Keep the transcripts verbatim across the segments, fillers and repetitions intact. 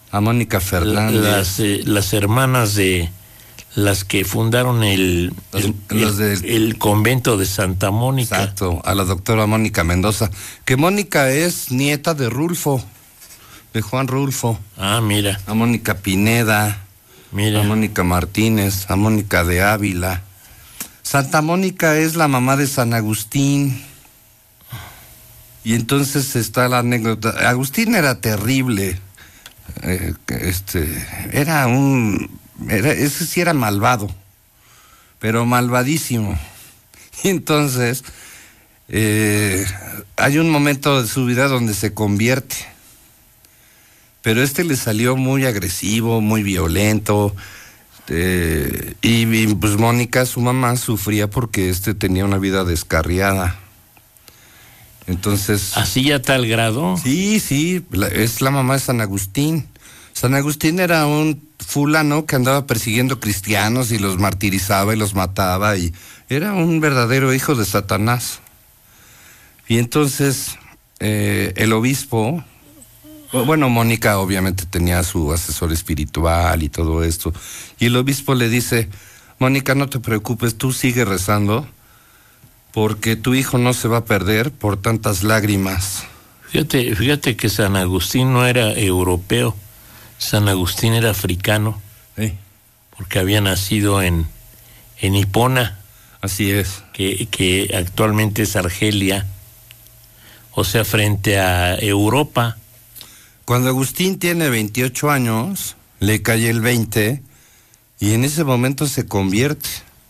A Mónica Fernández. Las, eh, las hermanas de las que fundaron el, los, el, los el, de, el convento de Santa Mónica. Exacto, a la doctora Mónica Mendoza. Que Mónica es nieta de Rulfo, de Juan Rulfo. Ah, mira. A Mónica Pineda. Mira. A Mónica Martínez, a Mónica de Ávila. Santa Mónica es la mamá de San Agustín. Y entonces está la anécdota. Agustín era terrible. Eh, este, era un, era, ese sí era malvado, pero malvadísimo. Y entonces eh, hay un momento de su vida donde se convierte, pero este le salió muy agresivo, muy violento, eh, y, y pues Mónica, su mamá, sufría porque este tenía una vida descarriada. Entonces... ¿Así a tal grado? Sí, sí, la, es la mamá de San Agustín. San Agustín era un fulano que andaba persiguiendo cristianos y los martirizaba y los mataba, y era un verdadero hijo de Satanás. Y entonces eh, el obispo, bueno, Mónica obviamente tenía su asesor espiritual y todo esto, y el obispo le dice: Mónica, no te preocupes, tú sigue rezando, porque tu hijo no se va a perder por tantas lágrimas. Fíjate, fíjate que San Agustín no era europeo, San Agustín era africano, ¿Sí? Porque había nacido en, en Hipona. Así es. Que, que actualmente es Argelia, o sea, frente a Europa. Cuando Agustín tiene veintiocho años, le cae el veinte, y en ese momento se convierte.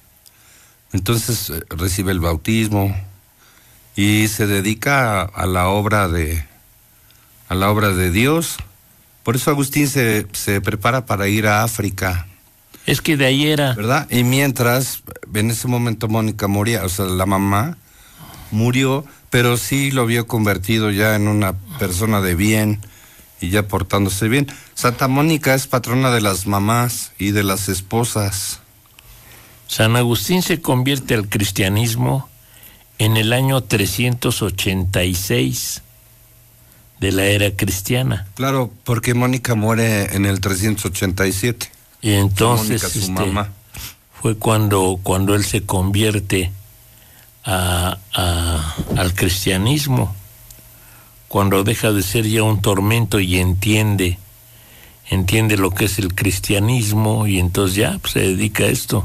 Entonces eh, recibe el bautismo y se dedica a, a la obra de a la obra de Dios. Por eso Agustín se, se prepara para ir a África. Es que de ahí era, ¿verdad? Y mientras, en ese momento Mónica moría, o sea, la mamá murió, pero sí lo vio convertido ya en una persona de bien y ya portándose bien. Santa Mónica es patrona de las mamás y de las esposas. San Agustín se convierte al cristianismo en el año trescientos ochenta y seis de la era cristiana. Claro, porque Mónica muere en el trescientos ochenta y siete. Y entonces Mónica, su este, mamá. fue cuando, cuando él se convierte a, a, al cristianismo, cuando deja de ser ya un tormento y entiende, entiende lo que es el cristianismo, y entonces ya pues, se dedica a esto.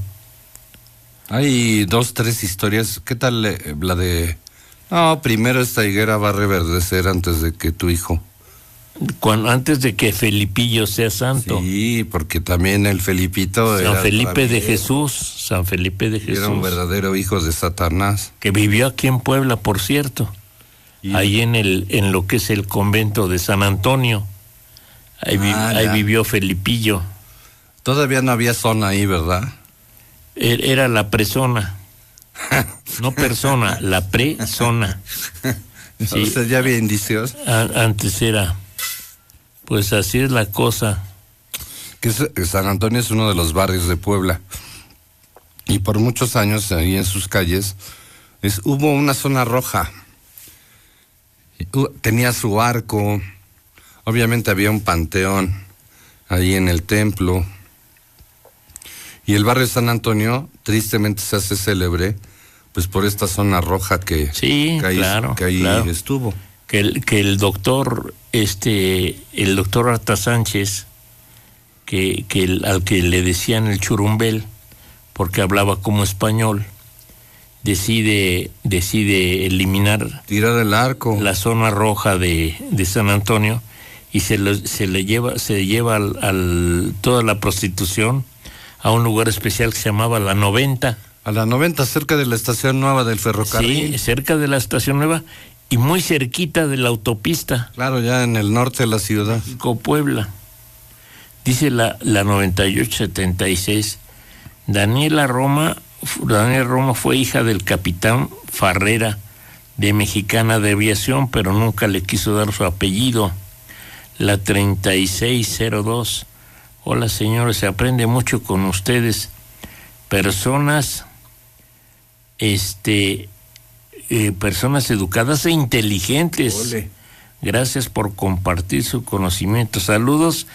Hay dos, tres historias. ¿Qué tal eh, la de... No, primero esta higuera va a reverdecer antes de que tu hijo... Cuando, antes de que Felipillo sea santo. Sí, porque también el Felipito San era Felipe travieso, de Jesús, San Felipe de Jesús. Era un verdadero hijo de Satanás. Que vivió aquí en Puebla, por cierto. Y... ahí en el en lo que es el convento de San Antonio. Ahí, vi, ah, ahí vivió Felipillo. Todavía no había zona ahí, ¿verdad? Era la presona. No persona, la presona. Sí. O sea, ya había indicios. Antes era... Pues así es la cosa. Que San Antonio es uno de los barrios de Puebla. Y por muchos años ahí en sus calles es, hubo una zona roja. Tenía su arco. Obviamente había un panteón ahí en el templo. Y el barrio de San Antonio tristemente se hace célebre pues por esta zona roja que, sí, que ahí, claro, que ahí claro. estuvo. Que el, que el doctor, este, el doctor Arta Sánchez, que, que el, al que le decían el churumbel, porque hablaba como español, decide, decide eliminar tirar el arco, la zona roja de, de San Antonio, y se, lo, se le lleva, se lleva al, al toda la prostitución a un lugar especial que se llamaba La noventa. A la noventa, cerca de la estación nueva del ferrocarril. Sí, cerca de la estación nueva. Y muy cerquita de la autopista. Claro, ya en el norte de la ciudad. Puebla. Dice la, la noventa y ocho setenta y seis. Daniela Roma, Daniela Roma fue hija del capitán Farrera, de Mexicana de Aviación, pero nunca le quiso dar su apellido. La treinta y seis cero dos. Hola señores, se aprende mucho con ustedes. Personas, este... Eh, personas educadas e inteligentes. Ole. Gracias por compartir su conocimiento. Saludos